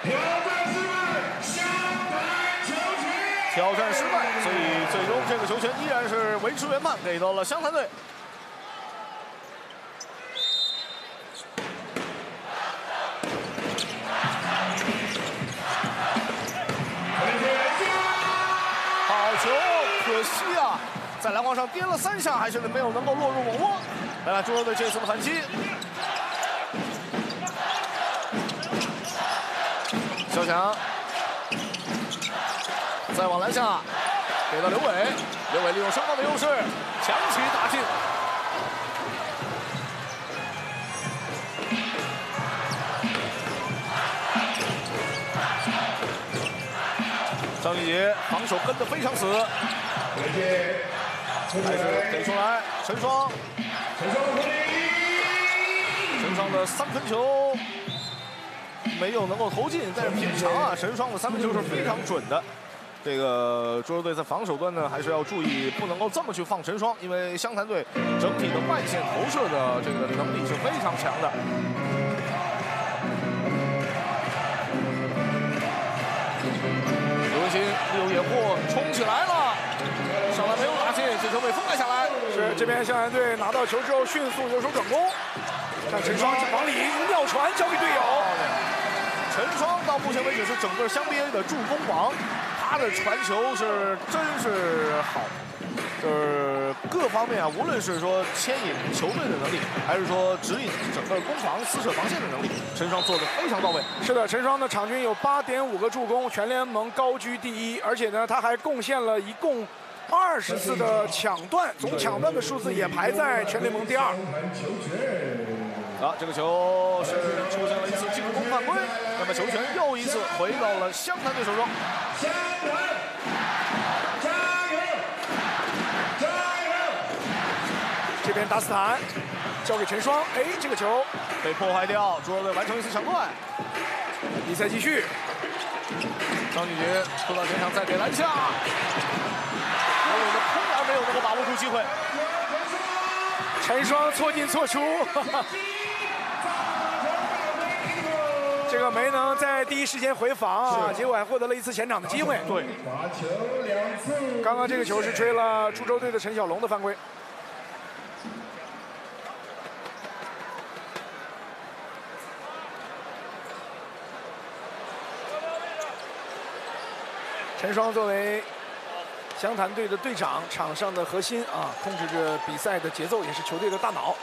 挑战失败，所以最终这个球权依然是维持原判，给到了湘潭队。好球，可惜啊，在篮筐上颠了3下，还是没有能够落入网窝。来看中国队这次的反击。 肖强，再往篮下，给到刘伟，刘伟利用身高的优势，强起打进。张玉杰防守跟得非常死，还是给出来，陈双，陈双的3分球。 没有能够投进，但是平常啊，陈双的3分球是非常准的。这个中国队在防守端呢，还是要注意，不能够这么去放陈双，因为湘潭队整体的外线投射的这个能力是非常强的。刘文新利用掩护冲起来了，上篮没有打进，这球被封盖下来。 是这边湘潭队拿到球之后迅速有手转攻，看陈双往里一个妙传交给队友。 陈双到目前为止是整个湘 BA 的助攻王，他的传球是真是好，就是各方面啊，无论是说牵引球队的能力，还是说指引整个攻防撕扯防线的能力，陈双做得非常到位。 是的，陈双的场均有8.5个助攻，全联盟高居第1，而且呢，他还贡献了一共20次的抢断，总抢断的数字也排在全联盟第2。 啊，这个球是出现了一次进攻犯规，那么球权又一次回到了湘潭队手中。湘潭，加油！加油！ 这边达斯坦交给陈双，哎，这个球被破坏掉，中国队完成一次抢断。 比赛继续， 张俊杰冲到前场，再给篮下，国勇的空然没有能够把握住机会。 陈双错进错出。这个没能在第一时间回防啊，结果还获得了一次前场的机会。 对， 刚刚这个球是吹了株洲队的陈小龙的犯规。陈双作为湘潭队的队长，场上的核心啊，控制着比赛的节奏，也是球队的大脑。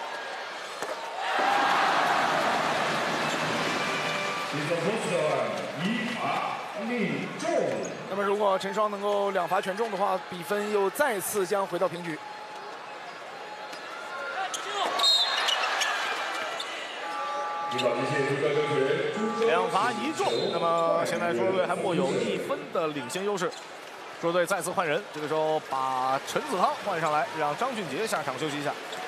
那么，如果陈双能够2罚全中的话，比分又再次将回到平局。 2罚1中，那么现在中国队还握有1分的领先优势。中国队再次换人，这个时候把陈子康换上来，让张俊杰下场休息一下。